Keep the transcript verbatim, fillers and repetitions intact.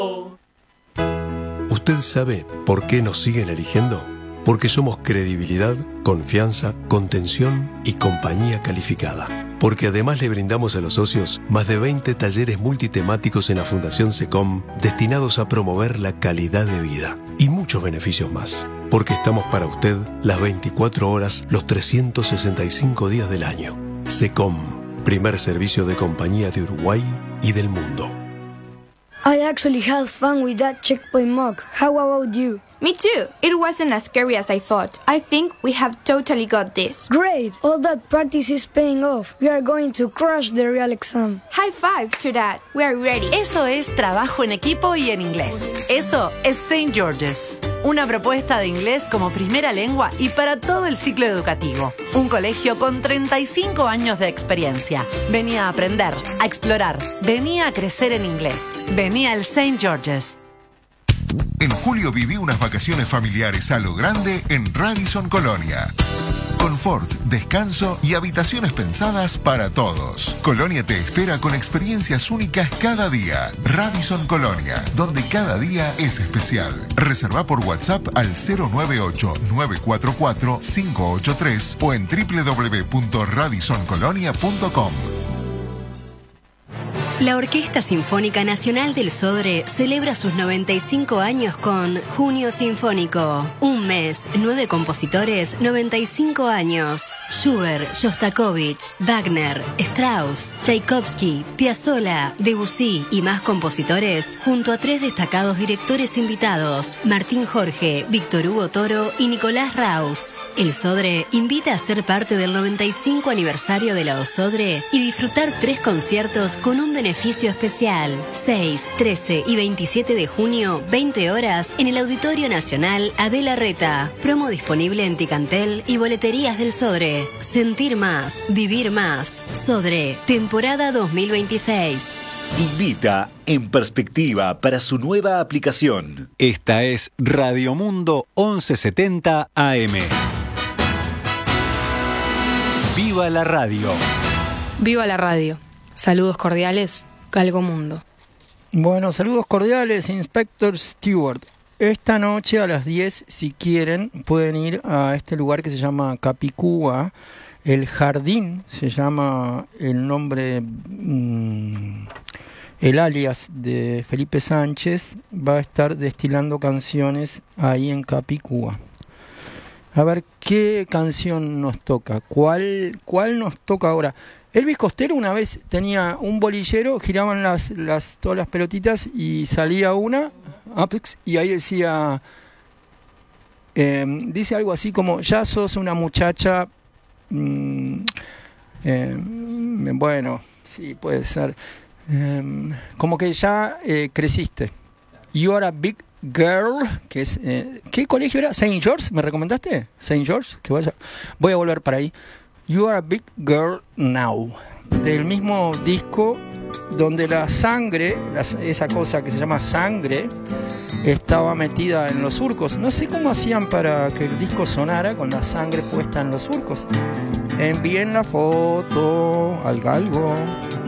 ¿Usted sabe por qué nos siguen eligiendo? Porque somos credibilidad, confianza, contención y compañía calificada. Porque además le brindamos a los socios más de veinte talleres multitemáticos en la Fundación SECOM destinados a promover la calidad de vida y muchos beneficios más. Porque estamos para usted las veinticuatro horas, los trescientos sesenta y cinco días del año. SECOM, primer servicio de compañía de Uruguay y del mundo. I actually had fun with that checkpoint mock. How about you? Me too. It wasn't as scary as I thought. I think we have totally got this. Great! All that practice is paying off. We are going to crush the real exam. High five to that. We are ready. Eso es trabajo en equipo y en inglés. Eso es Saint George's. Una propuesta de inglés como primera lengua y para todo el ciclo educativo. Un colegio con treinta y cinco años de experiencia. Venía a aprender, a explorar. Venía a crecer en inglés. Venía al Saint George's. En julio viví unas vacaciones familiares a lo grande en Radisson Colonia. Confort, descanso y habitaciones pensadas para todos. Colonia te espera con experiencias únicas cada día. Radisson Colonia, donde cada día es especial. Reserva por WhatsApp al cero nueve ocho, nueve cuatro cuatro, cinco ocho tres o en doble u doble u doble u punto radisson colonia punto com. La Orquesta Sinfónica Nacional del Sodre celebra sus noventa y cinco años con Junio Sinfónico. Un mes, nueve compositores, noventa y cinco años. Schubert, Shostakovich, Wagner, Strauss, Tchaikovsky, Piazzolla, Debussy y más compositores, junto a tres destacados directores invitados, Martín Jorge, Víctor Hugo Toro y Nicolás Raus. El Sodre invita a ser parte del noventa y cinco aniversario de la OSODRE y disfrutar tres conciertos con un beneficio especial. seis, trece y veintisiete de junio, veinte horas, en el Auditorio Nacional Adela Reta. Promo disponible en Ticantel y boleterías del Sodre. Sentir más, vivir más. Sodre, temporada dos mil veintiséis. Invita En Perspectiva para su nueva aplicación. Esta es Radio Mundo once setenta A M. ¡Viva la radio! ¡Viva la radio! Saludos cordiales, Galgo Mundo. Bueno, saludos cordiales, Inspector Stewart. Esta noche a las diez, si quieren, pueden ir a este lugar que se llama Capicúa. El Jardín se llama el nombre, mmm, el alias de Felipe Sánchez. Va a estar destilando canciones ahí en Capicúa. A ver qué canción nos toca. ¿Cuál, cuál nos toca ahora? Elvis Costello una vez tenía un bolillero, giraban las, las, todas las pelotitas y salía una, Apex, y ahí decía, eh, dice algo así como, ya sos una muchacha, mmm, eh, bueno, sí, puede ser, eh, como que ya eh, creciste. You are a big girl, que es, eh, ¿qué colegio era? Saint George, ¿me recomendaste? Saint George, que vaya, voy a volver para ahí. You are a big girl now, del mismo disco donde la sangre, la, esa cosa que se llama sangre, estaba metida en los surcos. No sé cómo hacían para que el disco sonara con la sangre puesta en los surcos. Envíen la foto al Galgo.